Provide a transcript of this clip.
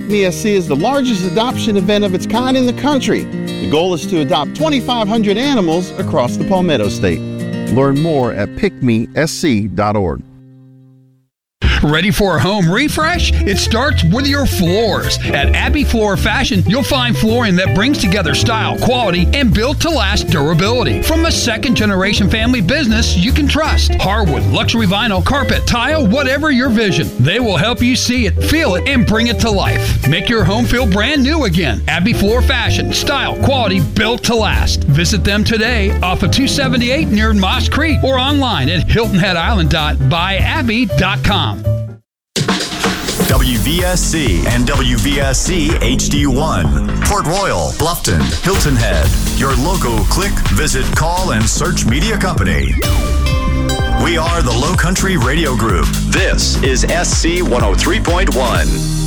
Me SC is the largest adoption event of its kind in the country. The goal is to adopt 2,500 animals across the Palmetto State. Learn more at pickmesc.org. Ready for a home refresh? It starts with your floors. At Abbey Floor Fashion, you'll find flooring that brings together style, quality, and built-to-last durability. From a second-generation family business you can trust. Hardwood, luxury vinyl, carpet, tile, whatever your vision. They will help you see it, feel it, and bring it to life. Make your home feel brand new again. Abbey Floor Fashion. Style, quality, built to last. Visit them today off of 278 near Moss Creek or online at HiltonHeadIsland.byabbey.com. WVSC and WVSC HD1. Port Royal, Bluffton, Hilton Head. Your local click, visit, call, and search media company. We are the Low Country Radio Group. This is SC 103.1.